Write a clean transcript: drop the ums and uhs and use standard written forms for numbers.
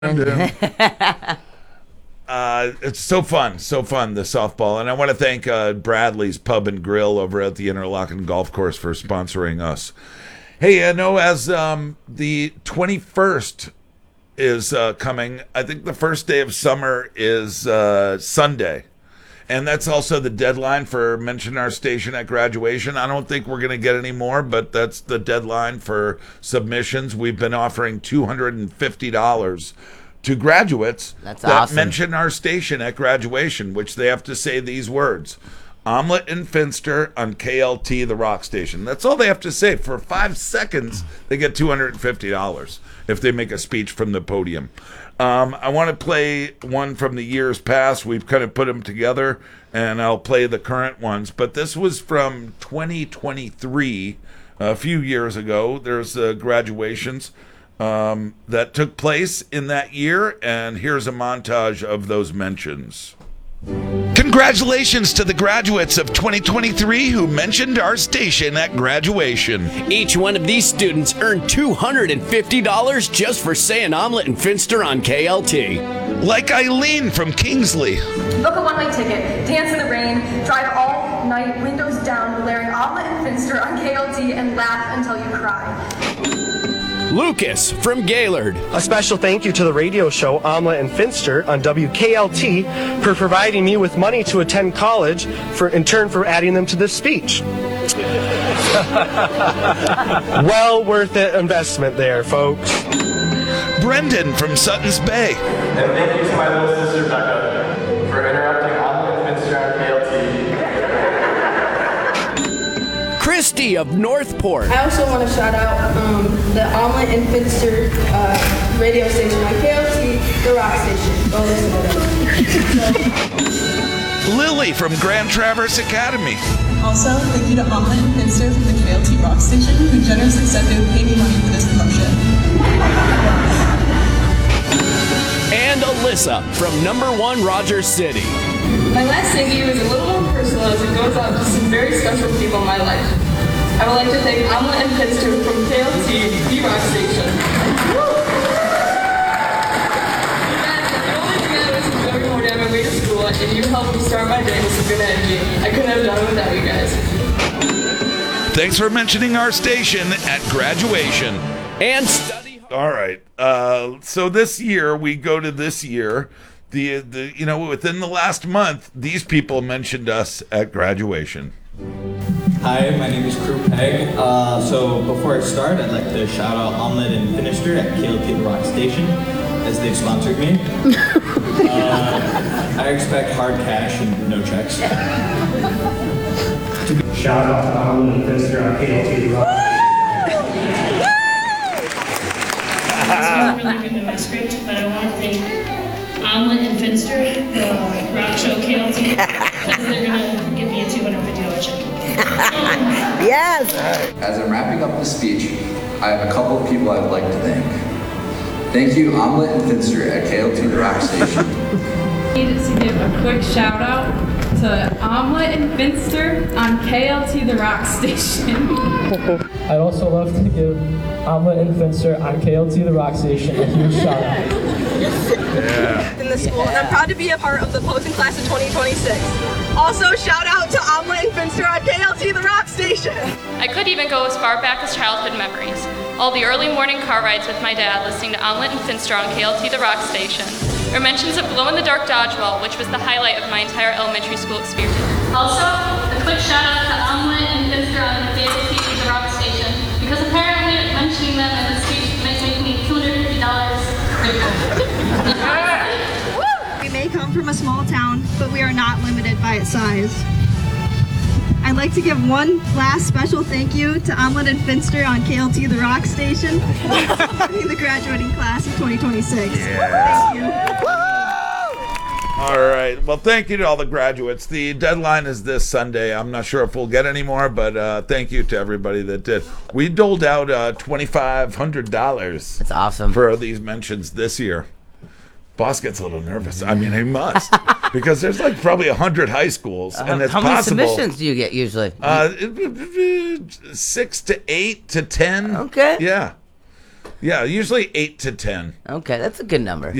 It's so fun, the softball. And I want to thank Bradley's Pub and Grill over at the Interlochen Golf Course for sponsoring us. Hey, I know as the 21st is coming, I think the first day of summer is Sunday. And that's also the deadline for Mention Our Station at Graduation. I don't think we're going to get any more, but that's the deadline for submissions. We've been offering $250 to graduates that awesome. Mention our station at graduation, which they have to say these words: Omelet and Finster on KLT, the rock station. That's all they have to say. For 5 seconds, they get $250 if they make a speech from the podium. I want to play one from the years past. We've kind of put them together, and I'll play the current ones. But this was from 2023, a few years ago. There's graduations that took place in that year, and here's a montage of those mentions. Congratulations to the graduates of 2023 who mentioned our station at graduation. Each one of these students earned $250 just for saying Omelet and Finster on KLT. Like Eileen from Kingsley. Book a one-way ticket, dance in the rain, drive all night, windows down, blaring Omelet and Finster on KLT, and laugh until you cry. Lucas from Gaylord. A special thank you to the radio show Omelet and Finster on WKLT for providing me with money to attend college in turn for adding them to this speech. Well worth it investment there, folks. Brendan from Sutton's Bay. And thank you to my little sister Becca for interrupting Omelet and Finster on KLT. Christy of Northport. I also want to shout out the Omelet and Finster radio station on KLT, the rock station. Go listen to them. Lily from Grand Traverse Academy. Also, thank you to Omelet and Finster from the KLT rock station who generously said they would pay me money for this promotion. And Alyssa from #1 Rogers City. My last thank you is a little more personal as it goes out to some very special people in my life. I would like to thank Omelet and Finster from KLT, the rock station. You guys are the only thing I listen to every morning on my way to school, and you helped me start my day with some good energy. I couldn't have done it without you guys. Thanks for mentioning our station at graduation. And study. All right. So this year, we go to this year. Within the last month, these people mentioned us at graduation. Hi, my name is Crew Peg. So before I start, I'd like to shout out Omelet and Finster at KLT The Rock Station, as they've sponsored me. I expect hard cash and no checks. Shout out to Omelet and Finster at KLT The Rock Station. It's not really written in my script, but I want to thank Omelet and Finster, the rock show KLT, because they're going to give me a $250 check. Yes! As I'm wrapping up the speech, I have a couple of people I'd like to thank. Thank you, Omelet and Finster at KLT The Rock Station. I needed to give a quick shout out to Omelet and Finster on KLT The Rock Station. I'd also love to give Omelet and Finster on KLT The Rock Station a huge shout out. In the school, and I'm proud to be a part of the Posing Class of 2026. Also, shout out to Omelet and Finster on KLT The Rock Station. I could even go as far back as childhood memories. All the early morning car rides with my dad listening to Omelet and Finster on KLT The Rock Station, or mentions of glow-in-the-dark dodgeball, which was the highlight of my entire elementary school experience. Also, a quick shout out to Omelet and Finster on KLT The Rock Station, because apparently mentioning them in the speech might make me $250 grateful. We may come from a small town, but we are not limited by its size. I'd like to give one last special thank you to Omelet and Finster on KLT The Rock Station for the graduating class of 2026. Thank you. All right. Well, thank you to all the graduates. The deadline is this Sunday. I'm not sure if we'll get any more, but thank you to everybody that did. We doled out $2,500. That's awesome. For these mentions this year. Boss gets a little nervous. I mean, he must. Because there's like probably 100 high schools, and it's how many possible. submissions do you get usually? 6 to 8 to 10. Okay. Yeah. Yeah, usually 8 to 10. Okay, that's a good number.